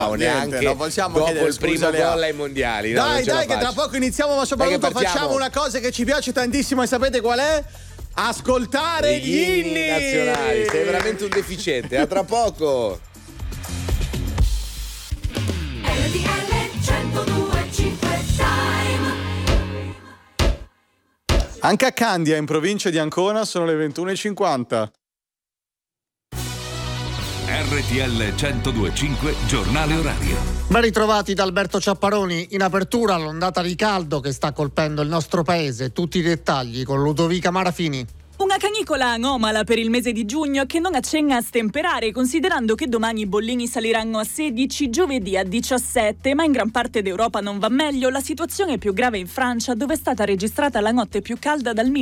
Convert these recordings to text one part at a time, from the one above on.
neanche non possiamo dopo il primo gol ai mondiali. No, dai, che tra poco iniziamo, ma soprattutto facciamo una cosa che ci piace tantissimo e sapete qual è? Ascoltare gli inni nazionali. Sei veramente un deficiente. A tra poco. Anche a Candia, in provincia di Ancona, sono le 21:50. RTL 102.5 Giornale Orario. Ben ritrovati da Alberto Ciapparoni. In apertura l'ondata di caldo che sta colpendo il nostro paese. Tutti i dettagli con Ludovica Marafini. Una canicola anomala per il mese di giugno che non accenna a stemperare, considerando che domani i bollini saliranno a 16, giovedì a 17, ma in gran parte d'Europa non va meglio. La situazione è più grave in Francia, dove è stata registrata la notte più calda dal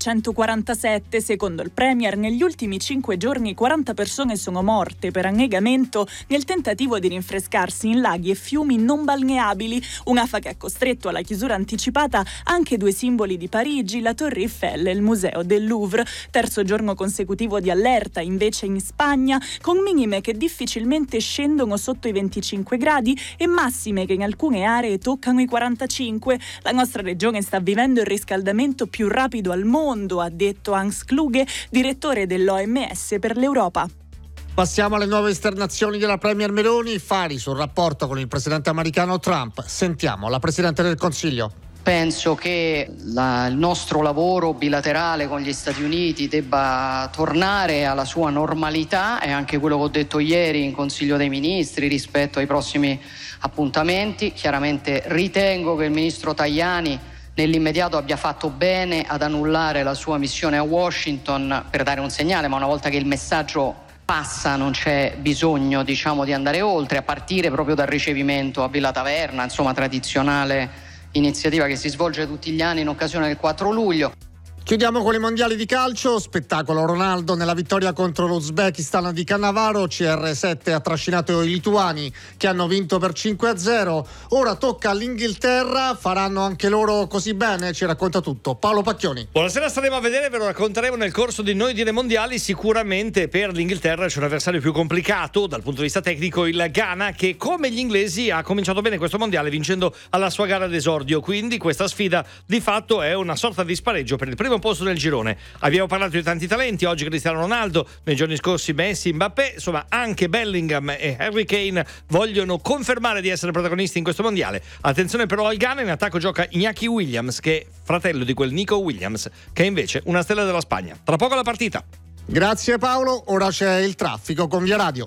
1947. Secondo il Premier, negli ultimi 5 giorni 40 persone sono morte per annegamento nel tentativo di rinfrescarsi in laghi e fiumi non balneabili. Un'afa che ha costretto alla chiusura anticipata anche 2 simboli di Parigi, la Torre Eiffel e il Museo del Louvre. Terzo giorno consecutivo di allerta invece in Spagna, con minime che difficilmente scendono sotto i 25 gradi e massime che in alcune aree toccano i 45. La nostra regione sta vivendo il riscaldamento più rapido al mondo, ha detto Hans Kluge, direttore dell'OMS per l'Europa. Passiamo alle nuove esternazioni della Premier Meloni, fari sul rapporto con il presidente americano Trump. Sentiamo la Presidente del Consiglio. Penso che il nostro lavoro bilaterale con gli Stati Uniti debba tornare alla sua normalità, è anche quello che ho detto ieri in Consiglio dei Ministri rispetto ai prossimi appuntamenti. Chiaramente ritengo che il ministro Tajani nell'immediato abbia fatto bene ad annullare la sua missione a Washington per dare un segnale, ma una volta che il messaggio passa non c'è bisogno, di andare oltre, a partire proprio dal ricevimento a Villa Taverna, tradizionale iniziativa che si svolge tutti gli anni in occasione del 4 luglio. Chiudiamo con i mondiali di calcio. Spettacolo Ronaldo nella vittoria contro l'Uzbekistan di Cannavaro. CR7 ha trascinato i lituani che hanno vinto per 5-0. Ora tocca all'Inghilterra, faranno anche loro così bene? Ci racconta tutto Paolo Pacchioni. Buonasera, staremo a vedere, ve lo racconteremo nel corso di Noi dire mondiali. Sicuramente per l'Inghilterra c'è un avversario più complicato dal punto di vista tecnico, il Ghana, che come gli inglesi ha cominciato bene questo mondiale vincendo alla sua gara d'esordio, quindi questa sfida di fatto è una sorta di spareggio per il primo posto nel girone. Abbiamo parlato di tanti talenti, oggi Cristiano Ronaldo, nei giorni scorsi Messi, Mbappé, insomma anche Bellingham e Harry Kane vogliono confermare di essere protagonisti in questo mondiale. Attenzione però al Ghana, in attacco gioca Iñaki Williams, che è fratello di quel Nico Williams, che è invece una stella della Spagna. Tra poco la partita. Grazie Paolo, ora c'è il traffico con Via Radio.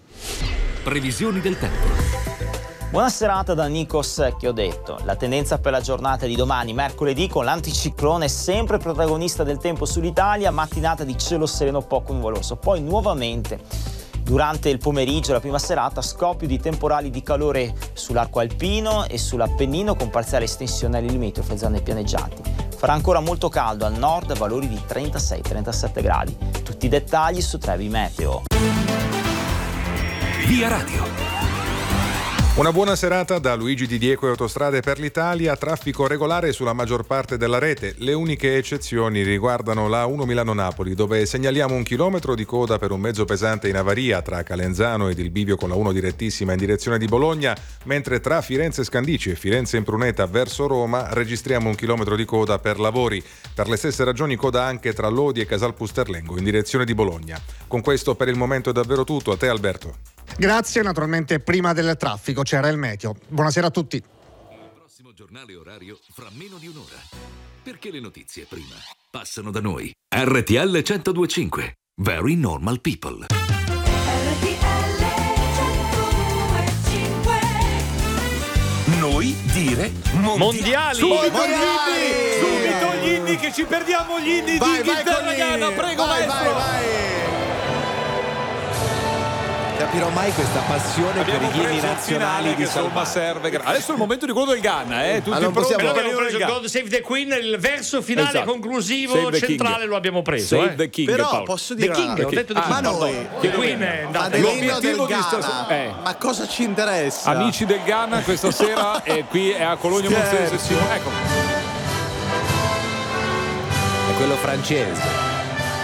Previsioni del tempo. Buona serata da Nico Secchio detto. La tendenza per la giornata di domani, mercoledì, con l'anticiclone sempre protagonista del tempo sull'Italia, mattinata di cielo sereno poco nuvoloso. Poi nuovamente durante il pomeriggio e la prima serata scoppio di temporali di calore sull'arco alpino e sull'Appennino con parziale estensione alle limitrofe zone pianeggianti. Farà ancora molto caldo al nord, valori di 36-37 gradi. Tutti i dettagli su Trevi Meteo. Via Radio. Una buona serata da Luigi Di Diego e Autostrade per l'Italia. Traffico regolare sulla maggior parte della rete. Le uniche eccezioni riguardano la 1 Milano-Napoli, dove segnaliamo 1 chilometro di coda per un mezzo pesante in avaria tra Calenzano ed il bivio con la 1 direttissima in direzione di Bologna, mentre tra Firenze Scandicci e Firenze Impruneta verso Roma registriamo 1 chilometro di coda per lavori. Per le stesse ragioni coda anche tra Lodi e Casal Pusterlengo in direzione di Bologna. Con questo per il momento è davvero tutto. A te Alberto. Grazie, naturalmente prima del traffico c'era il meteo. Buonasera a tutti. Il prossimo giornale orario fra meno di un'ora. Perché le notizie prima passano da noi. RTL 102.5. Very Normal People. RTL 102.5. Noi dire mondiali. Subito gli inni che ci perdiamo, gli inni di Inghilterra Ghana. Prego maestro. Vai. Capirò mai questa passione per gli inni nazionali che insomma serve. Adesso è il momento di quello del Ghana, tutti pronti. Però abbiamo preso il God Save the Queen, il verso finale conclusivo centrale lo abbiamo preso. Save the King. Però Paolo. posso dire The King, ho detto The King. ma noi The Queen è andata. L'obiettivo di ma cosa ci interessa? Amici del Ghana questa sera è qui a Cologno Monzese. Ecco. È quello francese.